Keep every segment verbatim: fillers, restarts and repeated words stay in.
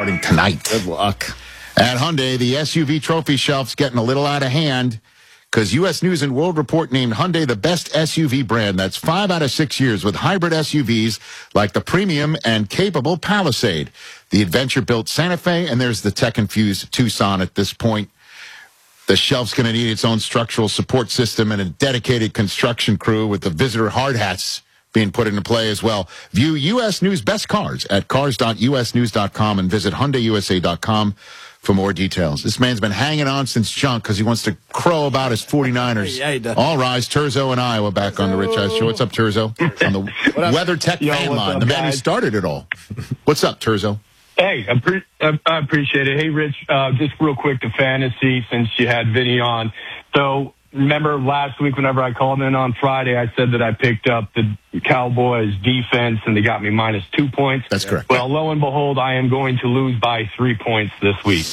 starting tonight. Good luck. At Hyundai, the S U V trophy shelf's getting a little out of hand because U S News and World Report named Hyundai the best S U V brand. That's five out of six years with hybrid S U Vs like the premium and capable Palisade, the adventure-built Santa Fe, and there's the tech-infused Tucson at this point. The shelf's going to need its own structural support system and a dedicated construction crew with the visitor hard hats being put into play as well. View U S News Best Cars at cars dot u s news dot com and visit hyundai u s a dot com for more details. This man's been hanging on since junk because he wants to crow about his forty-niners. Yeah, he does. All rise, Turzo in Iowa back on the Rich Eisen Show. What's up, Turzo? On the Weather Tech Yo, fan what's line, up, the man who guys? started it all. What's up, Turzo? Hey, I, pre- I I appreciate it. Hey, Rich, uh, just real quick to fantasy since you had Vinny on. So remember last week whenever I called in on Friday, I said that I picked up the Cowboys defense and they got me minus two points. That's correct. Well, lo and behold, I am going to lose by three points this week.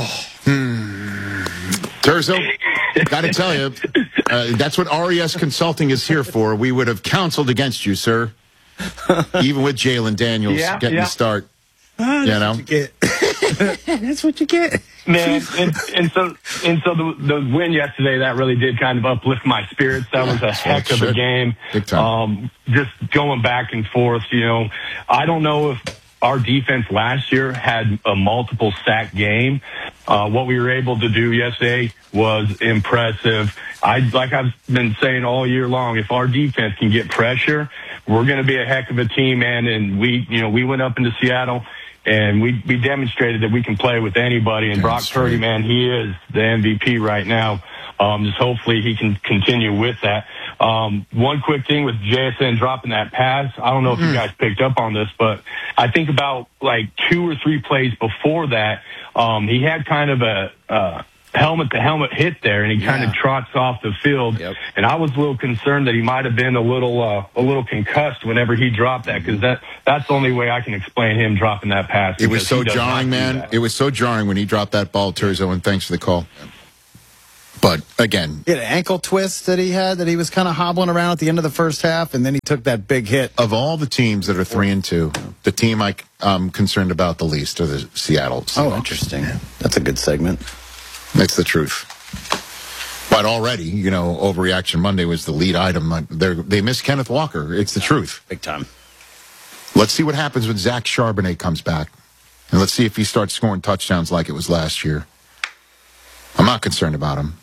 Turzo, got to tell you, uh, that's what R E S Consulting is here for. We would have counseled against you, sir, even with Jalen Daniels Yeah, getting yeah. the start. Ah, You know? That's what you get. That's what you get. Man, and, and so and so the, the win yesterday, that really did kind of uplift my spirits. That was a that's what heck it of a should. game. Big time. Um, just going back and forth, you know, I don't know if our defense last year had a multiple sack game. Uh, what we were able to do yesterday was impressive. I, like I've been saying all year long, if our defense can get pressure, we're going to be a heck of a team, man. And we, you know, we went up into Seattle and we, we demonstrated that we can play with anybody. And Brock That's Purdy, right. man, he is the M V P right now. Um, just hopefully he can continue with that. Um, one quick thing with J S N dropping that pass. I don't know if you guys picked up on this, but I think about like two or three plays before that, um, he had kind of a, uh, helmet to helmet hit there and he kind Yeah. of trots off the field. Yep. And I was a little concerned that he might have been a little, uh, a little concussed whenever he dropped that. Cause that, that's the only way I can explain him dropping that pass. It was because so he does not jarring, do man. that. It was so jarring when he dropped that ball, Turzo, and thanks for the call. But, again, He had an ankle twist that he had that he was kind of hobbling around at the end of the first half, and then he took that big hit. of all the teams that are three and two, the team I, I'm concerned about the least are the Seattle Seahawks. Oh, interesting. That's a good segment. That's the truth. But already, you know, Overreaction Monday was the lead item. Like, they're, they miss Kenneth Walker. It's the truth. Big time. Let's see what happens when Zach Charbonnet comes back. And let's see if he starts scoring touchdowns like it was last year. I'm not concerned about him.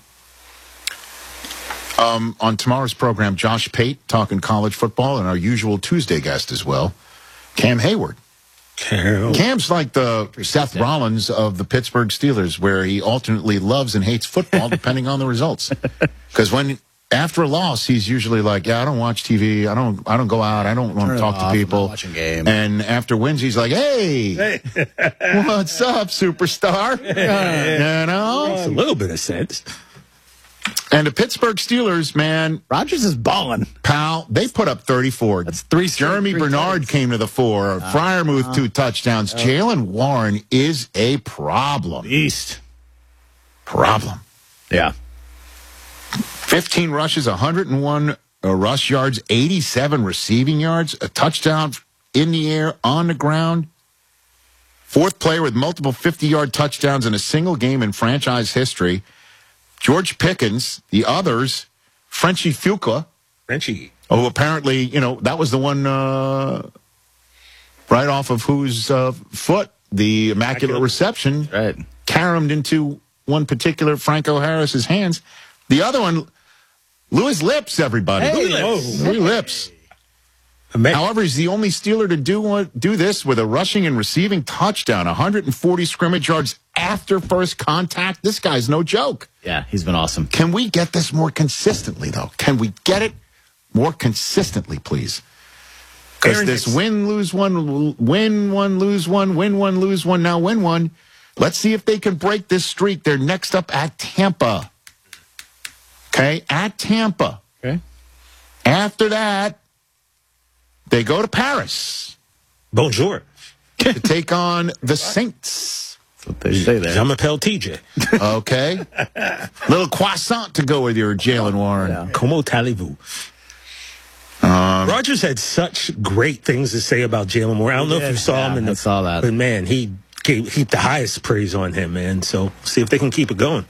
Um, on tomorrow's program, Josh Pate talking college football and our usual Tuesday guest as well, Cam Hayward. Cam's like the Seth Rollins of the Pittsburgh Steelers, where he alternately loves and hates football depending on the results. Because when after a loss, he's usually like, "Yeah, I don't watch T V. I don't. I don't go out. I don't want Turn to it talk off, to I'm people." not watching games. And after wins, he's like, "Hey, what's up, superstar?" You know. Makes a little bit of sense. And the Pittsburgh Steelers, man, Rodgers is balling. pal, they put up thirty-four. That's three straight, Jeremy three Bernard touchdowns. came to the fore. Uh, Fryermuth, two touchdowns. Jalen Warren is a problem. East. Problem. Yeah. fifteen rushes, one hundred one uh, rush yards, eighty-seven receiving yards, a touchdown in the air, on the ground. Fourth player with multiple fifty-yard touchdowns in a single game in franchise history. George Pickens, the others, Frenchie Fuqua, Frenchie. who apparently, you know, that was the one uh, right off of whose uh, foot the immaculate Immaculate. reception Right. caromed into one particular Franco Harris's hands. The other one, Louis Lips, everybody. Hey, Louis Louis Lips. Ama- However, he's the only Steeler to do what, do this with a rushing and receiving touchdown, one hundred forty scrimmage yards after first contact. This guy's no joke. Yeah, he's been awesome. Can we get this more consistently, though? Can we get it more consistently, please? Because Aaron this Hicks. win, lose one, win one, lose one, win one, lose one, now win one. Let's see if they can break this streak. They're next up at Tampa. Okay, at Tampa. Okay. After that, they go to Paris Bonjour. to take on the Saints. That's what they say there. Je m'appelle T J. Okay? Little croissant to go with your Jalen Warren. Yeah. Comment allez-vous? Rogers had such great things to say about Jalen Moore. I don't know if did. you saw Yeah, him in the. I saw that. But man, he keep, keep the highest praise on him, man. So see if they can keep it going.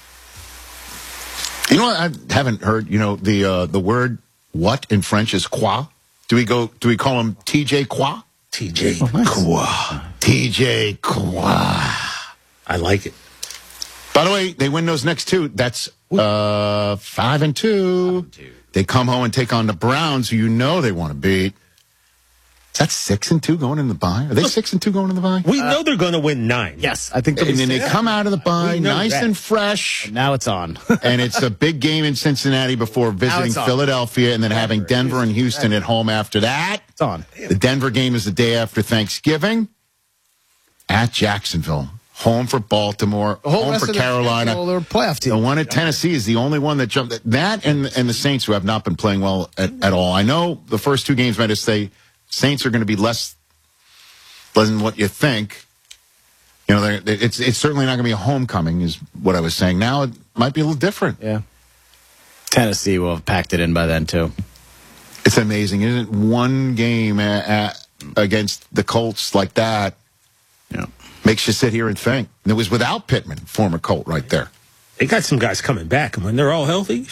You know what? I haven't heard, you know, the uh, the word what in French is quoi. Do we go, do we call him T J Quoi? T J Oh, nice. Quoi. T J Quoi. I like it. By the way, they win those next two. That's uh, five and two. They come home and take on the Browns, who you know they want to beat. Is that six and two going in the bye? Are they six and two going in the bye? We know they're going to win nine. Yes, I think. And then they come out of the bye We know nice that. and fresh. Now it's on. And it's a big game in Cincinnati before visiting it's on. Philadelphia and then having Denver and Houston at home after that. It's on. The Denver game is the day after Thanksgiving at Jacksonville. Home for Baltimore, The whole home rest for of the Carolina. schedule, they're a playoff The team. one at Tennessee is the only one that jumped. That and and the Saints, who have not been playing well at, at all. I know the first two games might have say Saints are going to be less than what you think. You know, they're- it's it's certainly not going to be a homecoming, is what I was saying. Now it might be a little different. Yeah. Tennessee will have packed it in by then too. It's amazing, isn't it? One game a- a- against the Colts like that Yeah. makes you sit here and think. And it was without Pittman, former Colt, right there. They got some guys coming back, and when they're all healthy,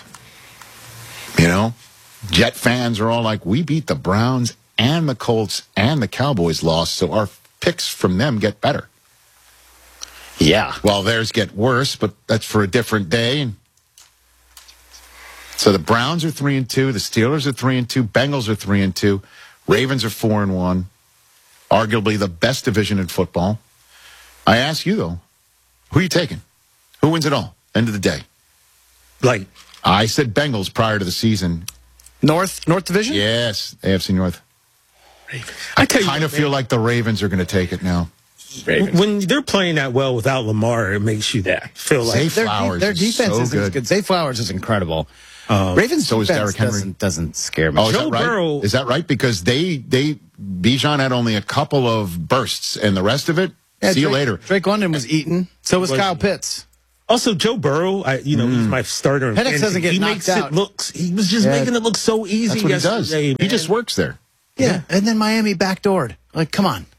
You know, Jet fans are all like, we beat the Browns and the Colts and the Cowboys lost, so our picks from them get better. Yeah. Well, theirs get worse, but that's for a different day. So the Browns are three and two, the Steelers are three and two, Bengals are three and two, Ravens are four and one. Arguably the best division in football. I ask you though, who are you taking? Who wins it all? End of the day. like, I said Bengals prior to the season. North North Division? Yes, A F C North. I tell you, Kind of what, feel like the Ravens are going to take it now. man, when they're playing that well without Lamar, it makes you that feel like Zay Their, de- Flowers their is defense so is good. good. Zay Flowers is incredible. Ravens so is defense Derrick Henry. doesn't, doesn't scare me. Oh, is Joe that right? Burrow- Is that right? Because they they Bijan had only a couple of bursts, and the rest of it. Yeah, see you Drake- later. Drake London was eaten. So was Was Kyle he? Pitts. Also, Joe Burrow, I, you know, Mm. he's my starter. in Penix fantasy. doesn't get he knocked makes out. It looks, he was just Yeah. making it look so easy That's what he does. yesterday. He man. just works there. Yeah. And then Miami backdoored. Like, come on.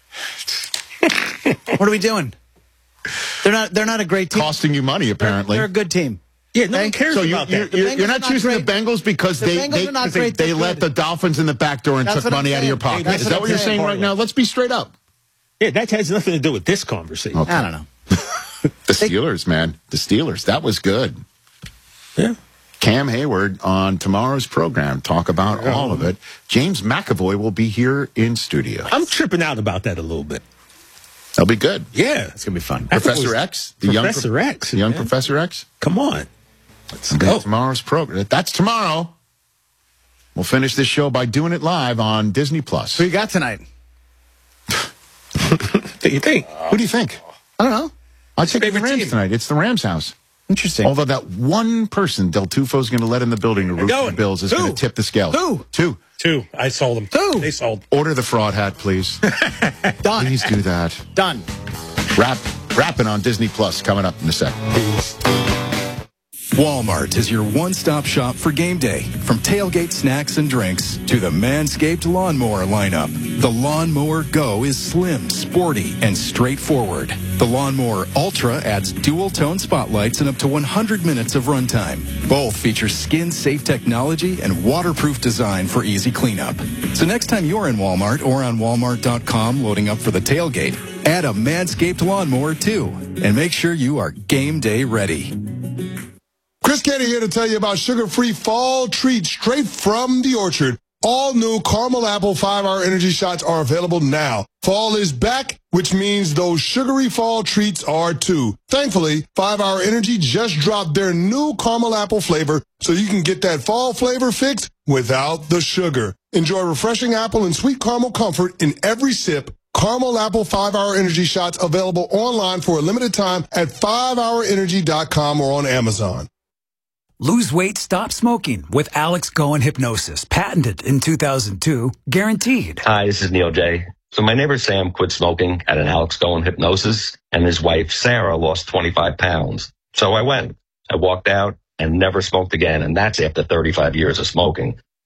What are we doing? They're not. They're not a great team. Costing you money, They're, apparently. they're a good team. Yeah, no Okay? one cares So you, about you're, that. you're, Bengals you're are not not choosing great. the Bengals because The they Bengals they, are not they, great, they they're let good. the Dolphins in the back door and That's took what I'm money out of your saying. pocket. That's Is what that I'm what you're saying. saying right now? Let's be straight up. Yeah, that has nothing to do with this conversation. Okay. I don't know. The Steelers, man. The Steelers. That was good. Yeah. Cam Hayward on tomorrow's program. Talk about all of it. James McAvoy will be here in studio. I'm tripping out about that a little bit. That'll be good. Yeah. It's gonna be fun. I thought it Professor was X? The young Professor pro- X. The young man. Professor X? Come on. Let's Be go. tomorrow's program. That's tomorrow. We'll finish this show by doing it live on Disney Plus. Who you got tonight? What do you think? Who do you think? I don't know. I'll take the favorite Rams team? tonight. It's the Rams house. Interesting. Although that one person Del Tufo's going to let in the building to root for the going. Bills is Who? going to tip the scale. Who? Two. Two. I sold them. Two. They sold. Order the fraud hat, please. Done. Please do that. Done. Wrap, wrapping on Disney Plus coming up in a sec. Walmart is your one-stop shop for game day. From tailgate snacks and drinks to the Manscaped lawnmower lineup. The Lawnmower Go is slim, sporty, and straightforward. The Lawnmower Ultra adds dual-tone spotlights and up to one hundred minutes of runtime. Both feature skin-safe technology and waterproof design for easy cleanup. So next time you're in Walmart or on walmart dot com loading up for the tailgate, add a Manscaped lawnmower too, and make sure you are game day ready. Chris Candy here to tell you about sugar-free fall treats straight from the orchard. All new caramel apple five-hour energy shots are available now. Fall is back, which means those sugary fall treats are too. Thankfully, five-hour Energy just dropped their new caramel apple flavor, so you can get that fall flavor fix without the sugar. Enjoy refreshing apple and sweet caramel comfort in every sip. Caramel Apple five-hour Energy shots available online for a limited time at five hour energy dot com or on Amazon. Lose weight, stop smoking with Alex Cohen Hypnosis. Patented in two thousand two. Guaranteed. Hi, this is Neil J. So my neighbor Sam quit smoking at an Alex Cohen Hypnosis, and his wife Sarah lost twenty-five pounds. So I went. I walked out and never smoked again, and that's after thirty-five years of smoking.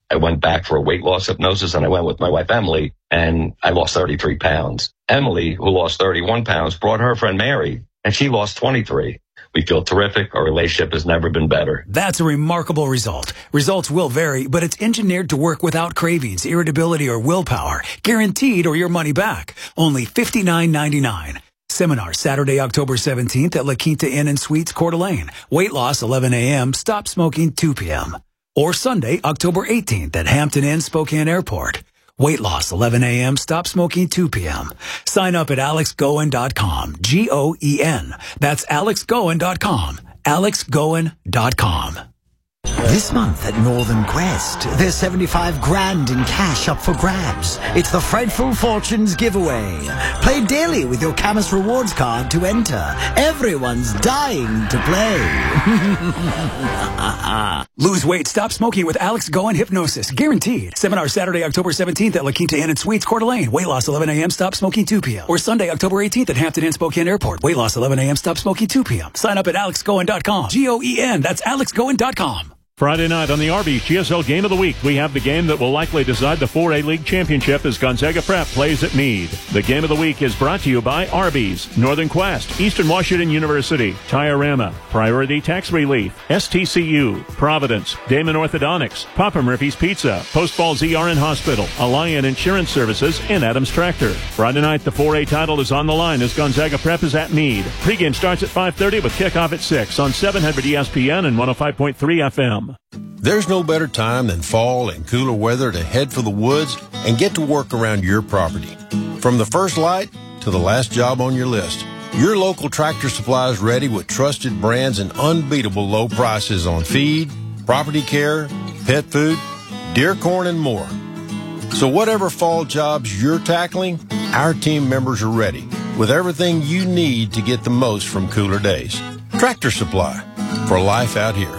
I went back for a weight loss hypnosis, and I went with my wife, Emily, and I lost thirty-three pounds. Emily, who lost thirty-one pounds, brought her friend Mary, and she lost twenty-three. We feel terrific. Our relationship has never been better. That's a remarkable result. Results will vary, but it's engineered to work without cravings, irritability, or willpower. Guaranteed or your money back. Only fifty-nine ninety-nine. Seminar Saturday, October seventeenth at La Quinta Inn and Suites, Coeur d'Alene. Weight loss eleven a.m. Stop smoking two p.m. Or Sunday, October eighteenth at Hampton Inn, Spokane Airport. Weight loss eleven a.m. Stop smoking two p.m. Sign up at alex goen dot com. G O E N. That's alex goen dot com. alex goen dot com. This month at Northern Quest, there's seventy-five grand in cash up for grabs. It's the Frightful Fortunes giveaway. Play daily with your Camus Rewards card to enter. Everyone's dying to play. Lose weight, stop smoking with Alex Goen Hypnosis. Guaranteed. Seminar Saturday, October seventeenth at La Quinta Inn and Suites, Coeur d'Alene. Weight loss eleven a.m. Stop smoking two p.m. Or Sunday, October eighteenth at Hampton Inn, Spokane Airport. Weight loss eleven a.m. Stop smoking two p.m. Sign up at alex goen dot com. G O E N. That's alex goen dot com. Friday night on the Arby's G S L Game of the Week, we have the game that will likely decide the four A League Championship as Gonzaga Prep plays at Meade. The Game of the Week is brought to you by Arby's, Northern Quest, Eastern Washington University, Tiorama, Priority Tax Relief, S T C U, Providence, Damon Orthodontics, Papa Murphy's Pizza, Post Falls E R N Hospital, Alliant Insurance Services, and Adams Tractor. Friday night, the four A title is on the line as Gonzaga Prep is at Meade. Pregame starts at five thirty with kickoff at six on seven hundred E S P N and one oh five point three F M. There's no better time than fall and cooler weather to head for the woods and get to work around your property. From the first light to the last job on your list, your local Tractor Supply is ready with trusted brands and unbeatable low prices on feed, property care, pet food, deer corn, and more. So whatever fall jobs you're tackling, our team members are ready with everything you need to get the most from cooler days. Tractor Supply, for life out here.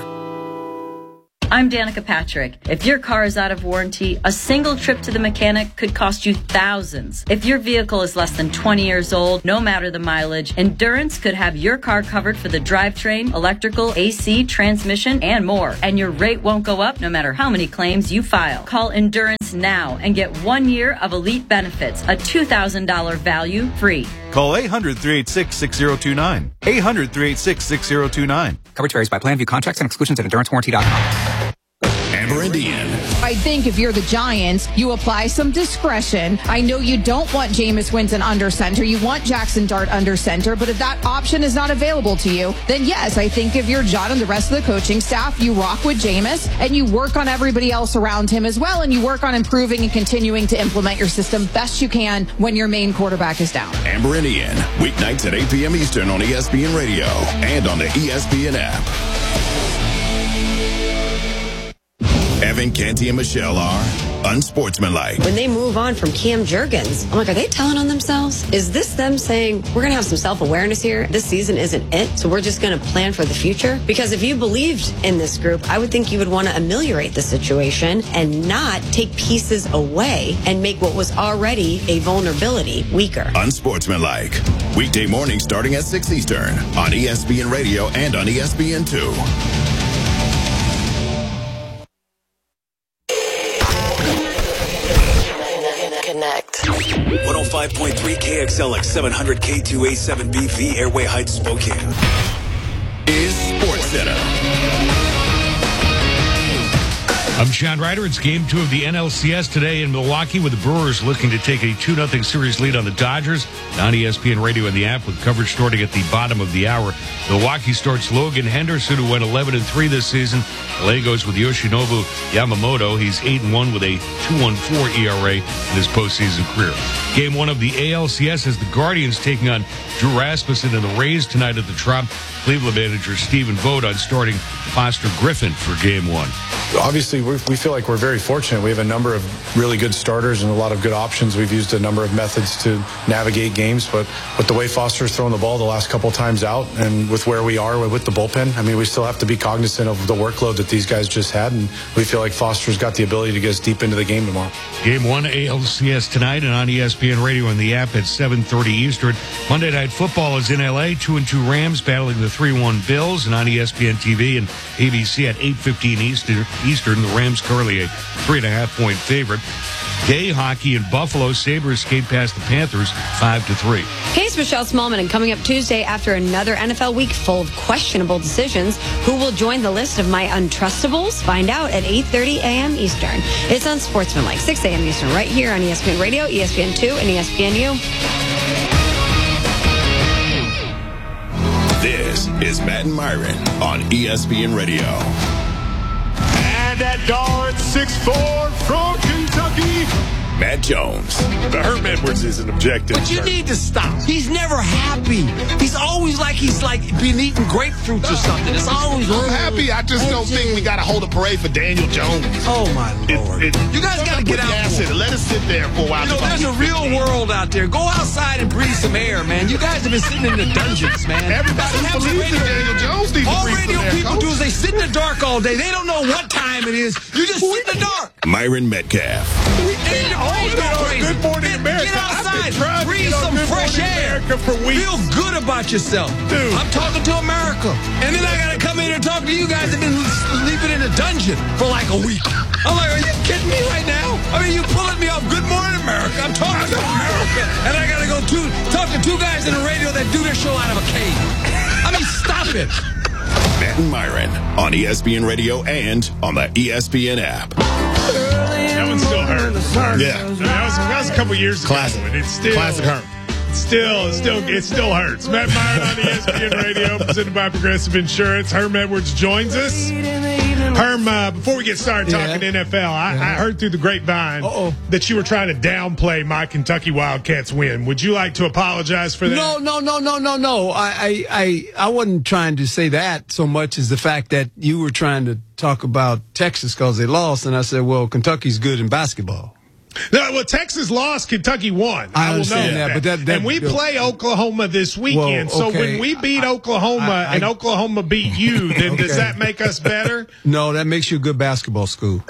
I'm Danica Patrick. If your car is out of warranty, a single trip to the mechanic could cost you thousands. If your vehicle is less than twenty years old, no matter the mileage, Endurance could have your car covered for the drivetrain, electrical, A C, transmission, and more. And your rate won't go up no matter how many claims you file. Call Endurance now and get one year of elite benefits, a two thousand dollars value free. Call eight hundred, three eight six, six zero two nine. eight hundred, three eight six, six zero two nine. Coverage varies by plan. View contracts and exclusions at endurance warranty dot com. Amber Indian. I think if you're the Giants, you apply some discretion. I know you don't want Jameis Winston under center. You want Jackson Dart under center. But if that option is not available to you, then yes, I think if you're John and the rest of the coaching staff, you rock with Jameis and you work on everybody else around him as well. And you work on improving and continuing to implement your system best you can when your main quarterback is down. Amber Indian, weeknights at eight p.m. Eastern on E S P N Radio and on the E S P N app. Evan, Canty, and Michelle are unsportsmanlike. When they move on from Cam Jurgens, I'm like, are they telling on themselves? Is this them saying, we're going to have some self-awareness here? This season isn't it, so we're just going to plan for the future? Because if you believed in this group, I would think you would want to ameliorate the situation and not take pieces away and make what was already a vulnerability weaker. Unsportsmanlike. Weekday mornings starting at six Eastern on E S P N Radio and on E S P N two. one oh five point three K X L X seven hundred K two A seven B V Airway Heights, Spokane. Is Sports Center. I'm Sean Ryder. It's game two of the N L C S today in Milwaukee with the Brewers looking to take a two nothing series lead on the Dodgers. On E S P N Radio and the app with coverage starting at the bottom of the hour. Milwaukee starts Logan Henderson, who went eleven and three this season. L A goes with Yoshinobu Yamamoto. He's eight and one with a two point one four E R A in his postseason career. Game one of the A L C S has the Guardians taking on Drew Rasmussen and the Rays tonight at the Trop. Cleveland manager Stephen Vogt on starting Foster Griffin for game one. Obviously, we we feel like we're very fortunate. We have a number of really good starters and a lot of good options. We've used a number of methods to navigate games, but with the way Foster's thrown the ball the last couple times out and with where we are with the bullpen, I mean, we still have to be cognizant of the workload that these guys just had, and we feel like Foster's got the ability to get us deep into the game tomorrow. Game one A L C S tonight and on E S P N Radio and the app at seven thirty Eastern. Monday Night Football is in L A. Two and two Rams battling the three one Bills, and on E S P N T V and A B C at eight fifteen Eastern. Eastern. The Rams currently a three and a half point favorite. Day hockey in Buffalo. Sabres skate past the Panthers five to three. Hey, it's Michelle Smallman, and coming up Tuesday after another N F L week full of questionable decisions, who will join the list of my untrustables? Find out at eight thirty a.m. Eastern. It's on Sportsmanlike, six a.m. Eastern, right here on E S P N Radio, E S P N two, and E S P N U. This is Matt and Myron on E S P N Radio. And at guard, six foot four from Kentucky, Matt Jones. The Herm Edwards is an objective. But you need to stop. He's never happy. He's always like he's like been eating grapefruits or something. It's always. I'm happy. I just don't think we got to hold a parade for Daniel Jones. Oh my Lord! It, it, you guys got to get out. It. Let us sit there for a while. You know, there's a real world out there. Go outside and breathe some air, man. You guys have been sitting in the dungeons, man. Everybody believes that Daniel Jones needs all to breathe radio some air, people coach. do is they sit in the dark all day. They don't know what time it is. You just sit in the dark. Myron Metcalf. Good morning, America. Get outside, breathe some fresh air. Feel good about yourself. Dude. I'm talking to America. And then I got to come in and talk to you guys that have been sleeping in a dungeon for like a week. I'm like, are you kidding me right now? I mean, you pulling me off. Good morning, America. I'm talking to America. And I got to go to, talk to two guys in the radio that do their show out of a cave. I mean, stop it. Matt and Myron on E S P N Radio and on the E S P N app. That one still hurts. Yeah, that was, that was a couple years Classic. ago, and it's still Classic Herm. Still, it still, it still hurts. Matt Myron on E S P N Radio, presented by Progressive Insurance. Herm Edwards joins us. Herm, uh, before we get started talking yeah. N F L, I, yeah. I heard through the grapevine Uh-oh. that you were trying to downplay my Kentucky Wildcats win. Would you like to apologize for that? No, no, no, no, no, no. I, I, I, I wasn't trying to say that so much as the fact that you were trying to talk about Texas because they lost, and I said, well, Kentucky's good in basketball. No, well, Texas lost, Kentucky won. I, I will understand know that, that. but that, that and we play Oklahoma this weekend. Well, okay. So when we beat Oklahoma I, I, and Oklahoma beat you, then okay. does that make us better? No, that makes you a good basketball school.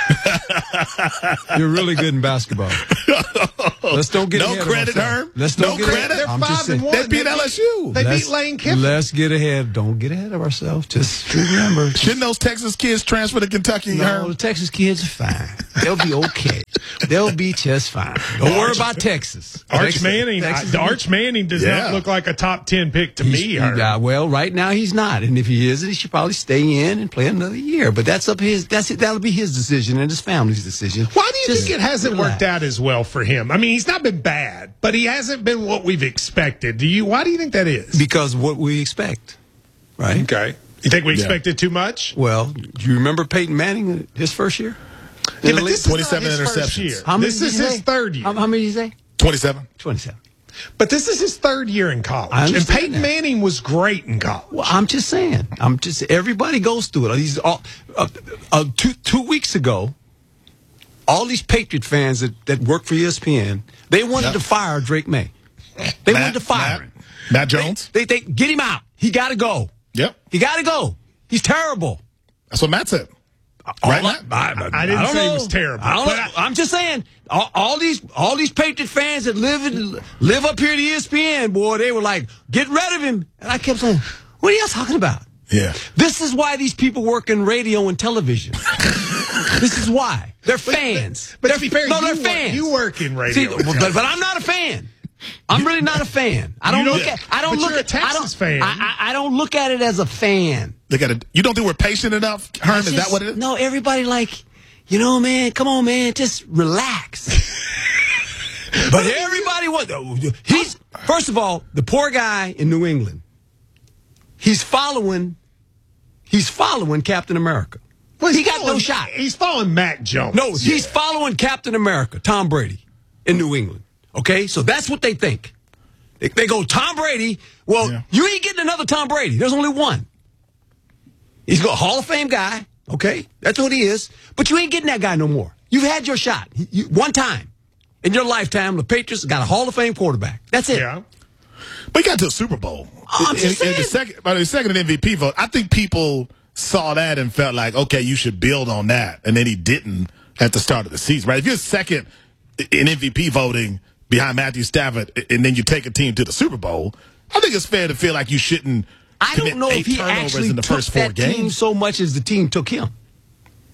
You're really good in basketball. Let's don't get no ahead credit, of Herm. Let's no don't get credit. Ahead. They're I'm five just and saying. one. They beat L S U. They let's, beat Lane Kiffin. Let's get ahead. Don't get ahead of ourselves. Just remember. Shouldn't those Texas kids transfer to Kentucky, No, Herm? the Texas kids are fine. They'll be okay. They'll be just fine. Don't worry about Texas. Arch Texas, Manning, Texas, I, Arch Manning does Yeah. not look like a top ten pick to me. Herm. Yeah, well, right now he's not, and if he is, he should probably stay in and play another year. But that's up his. That's it. That'll be his decision and his family's decision. Why do you Just think it hasn't relax. worked out as well for him? I mean, he's not been bad, but he hasn't been what we've expected. Do you? Why do you think that is? Because what we expect, right? Okay. You think we Yeah. expected too much? Well, do you remember Peyton Manning his first year? Yeah, but this is not twenty-seven his first interceptions. year. How many This did is you his say? third year. How, how many did you say? twenty-seven. twenty-seven. But this is his third year in college. I And understand Peyton that. Manning was great in college. Well, I'm just saying. I'm just. Everybody goes through it. These all uh, uh, two two weeks ago, all these Patriot fans that, that work for E S P N, they wanted Yep. to fire Drake May. They Matt, wanted to fire Matt, him. Matt Jones. They, they, they get him out. He got to go. Yep. He got to go. He's terrible. That's what Matt said. All Right, I, Matt? I, I didn't don't say know. he was terrible. I don't but know. I- I'm just saying, all, all these all these Patriot fans that live in, live up here at E S P N, boy, they were like, get rid of him. And I kept saying, what are y'all talking about? Yeah. This is why these people work in radio and television. This is why. They're fans. But they're, to be fair, no, you they're work- fans. you work in radio See, and but, but I'm not a fan. I'm really not a fan. I don't You look don't- at. I don't but look you're a at. I Texas don't, fan. I, I, I don't look at it as a fan. Look at it. You don't think we're patient enough, Herm? Is Just- that what it is? No, everybody like, you know, man, come on, man, just relax. But everybody was. He's first of all the poor guy in New England. He's following. He's following Captain America. Well, he he's got no following- shot. He's following Mac Jones. No, he's following Captain America, Tom Brady, in New England. Okay, so that's what they think. They, they go Tom Brady. Well, Yeah. you ain't getting another Tom Brady. There's only one. He's a Hall of Fame guy. Okay, that's what he is. But you ain't getting that guy no more. You've had your shot you, one time in your lifetime. The Patriots got a Hall of Fame quarterback. That's it. Yeah. But he got to a Super Bowl. Oh, I'm in, just in the saying. second, by the second M V P vote, I think people saw that and felt like, okay, you should build on that. And then he didn't at the start of the season, right? If you're second in M V P voting behind Matthew Stafford and then you take a team to the Super Bowl, I think it's fair to feel like you shouldn't I commit don't know eight if he turnovers actually in the took first four that team games. so much as the team took him.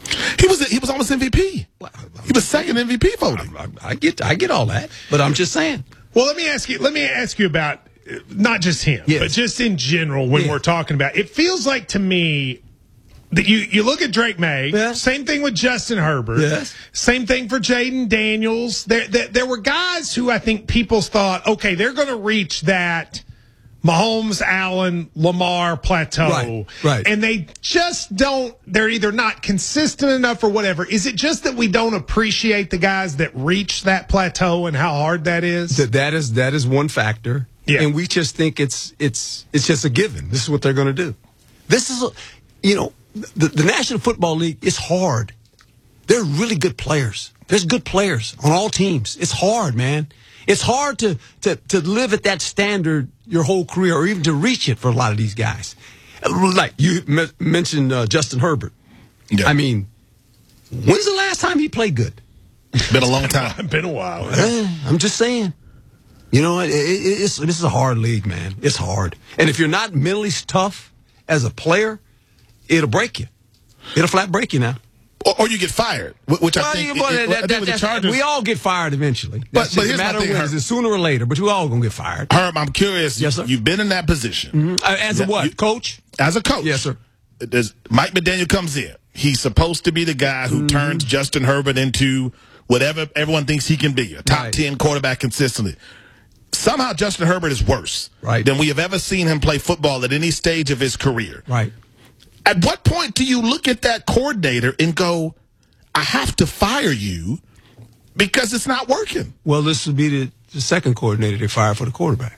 He was he was almost M V P. He was second M V P voting. I, I get I get all that, but I'm just saying. Well, let me ask you. Let me ask you about uh, not just him, Yes. but just in general when Yeah. we're talking about. It feels like to me that you you look at Drake May. Yes. Same thing with Justin Herbert. Yes. Same thing for Jaden Daniels. There, there there were guys who I think people thought, okay, they're going to reach that Mahomes, Allen, Lamar plateau. Right, right. And they just don't, they're either not consistent enough or whatever. Is it just that we don't appreciate the guys that reach that plateau and how hard that is? That that is that is one factor. Yeah. And we just think it's it's it's just a given. This is what they're going to do. This is, a, you know, the, the National Football League is hard. They're really good players. There's good players on all teams. It's hard, man. It's hard to, to, to live at that standard your whole career or even to reach it for a lot of these guys. Like you m- mentioned uh, Justin Herbert. Yeah. I mean, when's the last time he played good? Been a long time. Been a while. Eh, I'm just saying. You know, it, it, it's, this is a hard league, man. It's hard. And if you're not mentally tough as a player, it'll break you. It'll flat break you now. Or, or you get fired, wh- which Well, I think, you- well, it- that- I think that- with the that's- Chargers. we all get fired eventually. But- That's but just here's a my matter thing, of when. Herb. It's sooner or later, but we all gonna get fired. Herb, I'm curious. Yes, sir. You've been in that position. Uh, as a what? You- Coach? As a coach. Yes, sir. There's, Mike McDaniel comes in. He's supposed to be the guy who Mm-hmm. turns Justin Herbert into whatever everyone thinks he can be, a top Right. ten quarterback consistently. Somehow Justin Herbert is worse Right. than we have ever seen him play football at any stage of his career. Right. At what point do you look at that coordinator and go, I have to fire you because it's not working? Well, this would be the, the second coordinator they fired for the quarterback.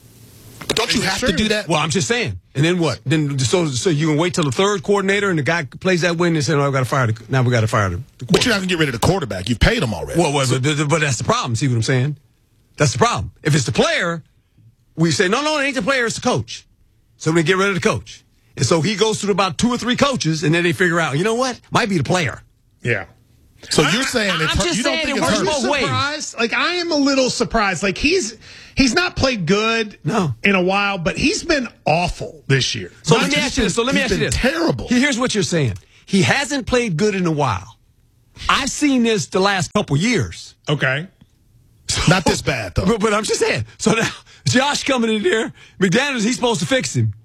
But don't you have to do that? Well, I'm just saying. And then what? Then so so you can wait till the third coordinator and the guy plays that way and they say, "No, I've got to fire the now we got to fire the." the But you're not going to get rid of the quarterback. You've paid him already. Well, well but, but that's the problem. See what I'm saying? That's the problem. If it's the player, we say, no, no, it ain't the player, it's the coach. So we get rid of the coach. And so he goes through about two or three coaches, and then they figure out, you know what? Might be the player. Yeah. So you're saying I, it's I'm her- just you don't saying think it it's works her- both ways. Surprised? Like I am a little surprised. Like he's he's not played good no. in a while, but he's been awful this year. So Not let me just ask you this. So let me he's ask you been this. terrible. Here's what you're saying. He hasn't played good in a while. I've seen this the last couple years. Okay. Not this bad, though. But, but I'm just saying. So now, Josh coming in there, McDaniels, he's supposed to fix him.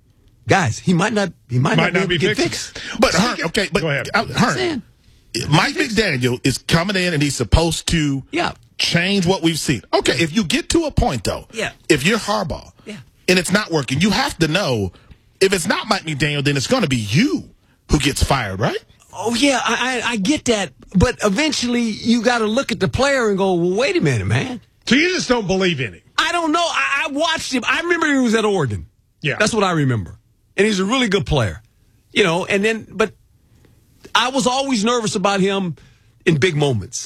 Guys, he might not. He might, Might not, not be, be able to get fixed. fixed. But Herb, okay, but Go ahead. uh, Herb, saying. Mike McDaniel is coming in and he's supposed to Yeah. change what we've seen. Okay, if you get to a point though, Yeah. if you're Harbaugh, Yeah. and it's not working, you have to know if it's not Mike McDaniel, then it's going to be you who gets fired, right? Oh yeah, I, I I get that, but eventually you got to look at the player and go, well, wait a minute, man. So you just don't believe in him. I don't know. I, I watched him. I remember he was at Oregon. Yeah. That's what I remember. And he's a really good player. You know, and then, but I was always nervous about him in big moments.